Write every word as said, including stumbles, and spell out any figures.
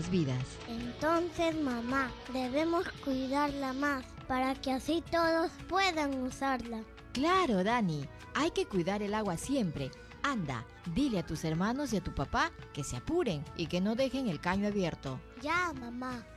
nuestras vidas. Entonces, mamá, debemos cuidarla más para que así todos puedan usarla. Claro, Dani, hay que cuidar el agua siempre. Anda, dile a tus hermanos y a tu papá que se apuren y que no dejen el caño abierto. Ya, mamá.